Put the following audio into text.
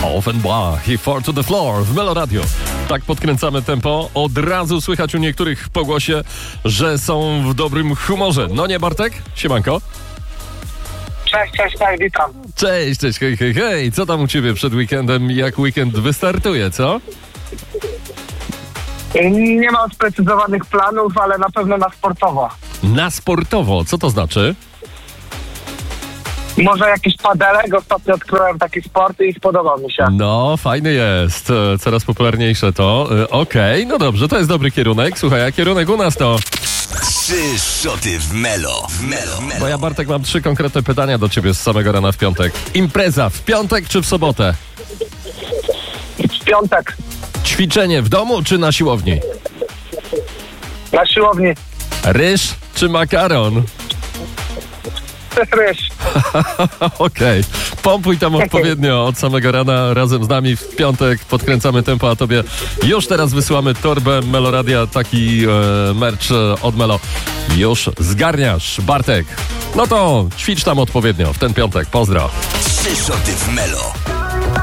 Offenbach i Fall to the Floor w Melo Radio. Tak podkręcamy tempo. Od razu słychać u niektórych po głosie, że są w dobrym humorze. No nie, Bartek? Siemanko. Cześć, witam. Cześć, hej. Co tam u ciebie przed weekendem? Jak weekend wystartuje, co? Nie mam sprecyzowanych planów, ale na pewno na sportowo. Na sportowo? Co to znaczy? Może jakiś padelek, ostatnio odkryłem taki sport i spodobał mi się. No, fajny jest. Coraz popularniejsze to. Okej, no dobrze, to jest dobry kierunek. Słuchaj, a kierunek u nas to... 3 szoty w Melo. Bo ja, Bartek, mam 3 konkretne pytania do ciebie z samego rana w piątek. Impreza w piątek czy w sobotę? W piątek Ćwiczenie w domu czy na siłowni? na siłowni. Ryż czy makaron? Ryż. Okej. Pompuj tam odpowiednio od samego rana razem z nami w piątek. Podkręcamy tempo, a tobie już teraz wysyłamy torbę Meloradia, taki merch od Melo. Już zgarniasz, Bartek. No to ćwicz tam odpowiednio w ten piątek. Pozdro. 3 szoty w Melo.